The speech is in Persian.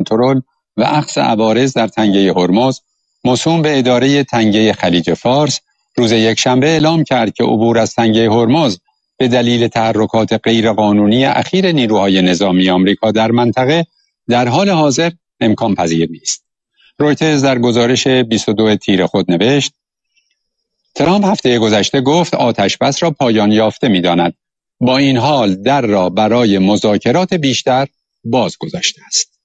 کنترل و اخذ عوارض در تنگه هرمز موسوم به اداره تنگه خلیج فارس روز یکشنبه اعلام کرد که عبور از تنگه هرمز به دلیل تحرکات غیرقانونی اخیر نیروهای نظامی آمریکا در منطقه در حال حاضر امکان پذیر نیست. رویترز در گزارش 22 تیر خود نوشت: ترامپ هفته گذشته گفت آتشبس را پایان یافته می‌داند. با این حال در را برای مذاکرات بیشتر باز گذاشته است.